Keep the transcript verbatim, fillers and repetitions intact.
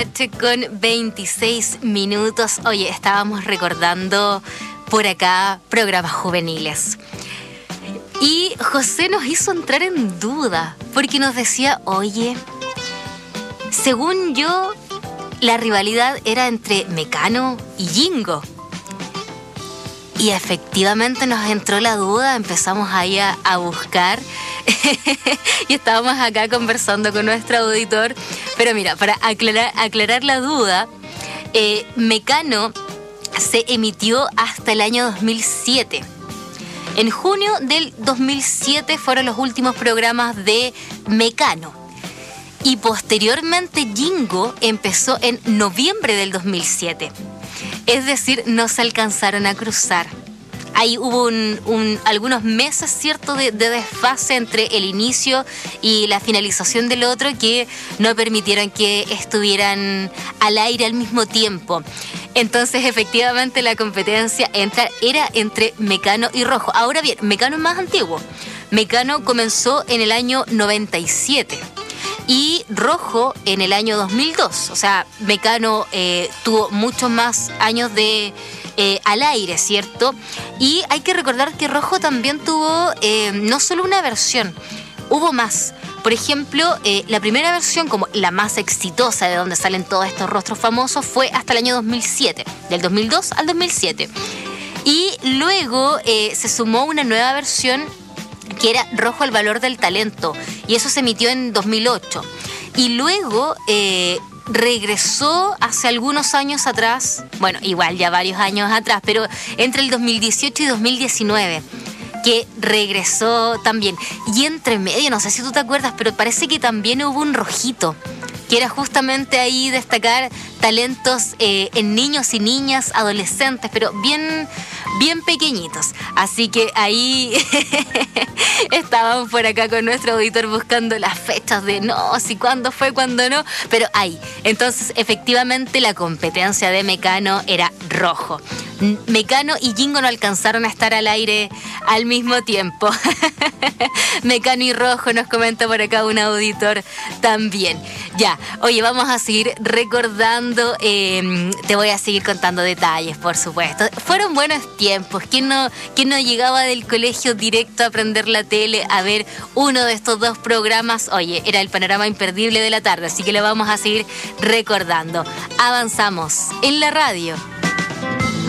Con veintiséis minutos. Oye, estábamos recordando por acá programas juveniles. Y José nos hizo entrar en duda porque nos decía, oye, según yo, la rivalidad era entre Mecano y Yingo. Y efectivamente nos entró la duda, empezamos ahí a, a buscar y estábamos acá conversando con nuestro auditor. Pero mira, para aclarar, aclarar la duda, eh, Mecano se emitió hasta el año dos mil siete. En junio del dos mil siete fueron los últimos programas de Mecano. Y posteriormente Yingo empezó en noviembre del dos mil siete. Es decir, no se alcanzaron a cruzar. Ahí hubo un, un, algunos meses, ¿cierto?, de, de desfase entre el inicio y la finalización del otro que no permitieron que estuvieran al aire al mismo tiempo. Entonces, efectivamente, la competencia entra, era entre Mecano y Rojo. Ahora bien, Mecano es más antiguo. Mecano comenzó en el año noventa y siete. Y Rojo en el año dos mil dos. O sea, Mecano eh, tuvo muchos más años de eh, al aire, ¿cierto? Y hay que recordar que Rojo también tuvo eh, no solo una versión, hubo más. Por ejemplo, eh, la primera versión, como la más exitosa, de donde salen todos estos rostros famosos, fue hasta el año dos mil siete, del dos mil dos al dos mil siete. Y luego eh, se sumó una nueva versión que era Rojo el valor del talento, y eso se emitió en dos mil ocho. Y luego eh, regresó hace algunos años atrás, bueno, igual ya varios años atrás, pero entre el dos mil dieciocho y dos mil diecinueve, que regresó también. Y entre medio, no sé si tú te acuerdas, pero parece que también hubo un Rojito, que era justamente ahí destacar talentos eh, en niños y niñas, adolescentes, pero bien, bien pequeñitos. Así que ahí estábamos por acá con nuestro auditor buscando las fechas de no, si cuándo fue, cuándo no, pero ahí. Entonces, efectivamente, la competencia de Mecano era Rojo. Mecano y Yingo no alcanzaron a estar al aire al mismo tiempo. Mecano y Rojo, nos comenta por acá un auditor también. Ya, oye, vamos a seguir recordando, eh, te voy a seguir contando detalles, por supuesto. Fueron buenos tiempos. ¿Quién no, quién no llegaba del colegio directo a prender la tele a ver uno de estos dos programas? Oye, era el panorama imperdible de la tarde, así que lo vamos a seguir recordando. Avanzamos en la radio.